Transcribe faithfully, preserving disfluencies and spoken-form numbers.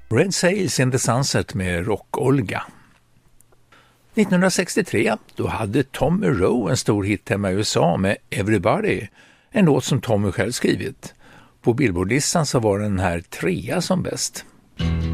Red Sails in the Sunset med Rock-Olga. nittonhundrasextiotre då hade Tommy Rowe en stor hit hemma i U S A med Everybody, en låt som Tommy själv skrivit. På Billboardlistan så var den här trea som bäst.